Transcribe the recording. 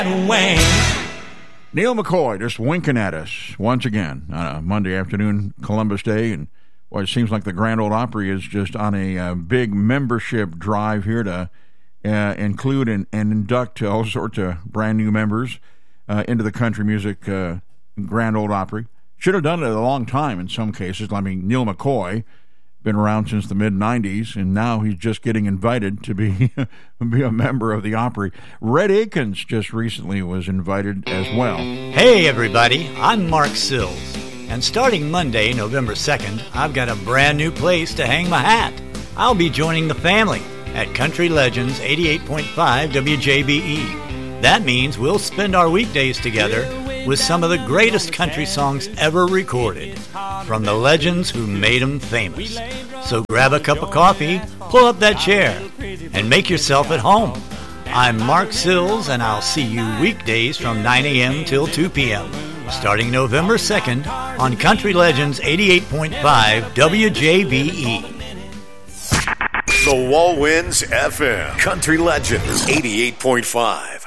Neil McCoy just winking at us once again on a Monday afternoon, Columbus Day, and it seems like the Grand Ole Opry is just on a big membership drive here to include and induct all sorts of brand new members into the country music Grand Ole Opry. Should have done it a long time in some cases. I mean, Neil McCoy, been around since the mid-'90s, and now he's just getting invited to be a member of the Opry. Red Akins just recently was invited as well. Hey, everybody. I'm Mark Sills. And starting Monday, November 2nd, I've got a brand new place to hang my hat. I'll be joining the family at Country Legends 88.5 WJBE. That means we'll spend our weekdays together with some of the greatest country songs ever recorded, from the legends who made them famous. So grab a cup of coffee, pull up that chair, and make yourself at home. I'm Mark Sills, and I'll see you weekdays from 9 a.m. till 2 p.m., starting November 2nd on Country Legends 88.5 WJBE. The Wall Winds FM, Country Legends 88.5.